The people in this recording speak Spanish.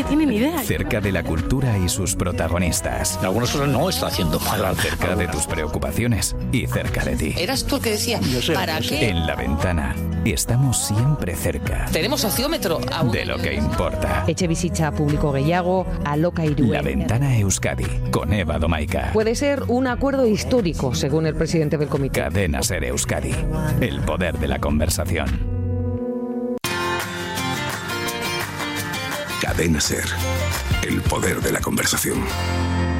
No tiene ni idea. Cerca de la cultura y sus protagonistas. Algunas cosas no está haciendo mal. Cerca de tus preocupaciones y cerca de ti. Eras tú el que decía, ¿para qué? En La Ventana estamos siempre cerca. Tenemos sociómetro. De lo que importa. Etxebizitza publiko gehiago, alokairuen. La Ventana Euskadi, con Eva Domaica. Puede ser un acuerdo histórico, según el presidente del comité. Cadena Ser Euskadi, el poder de la conversación. Cadena Ser, el poder de la conversación.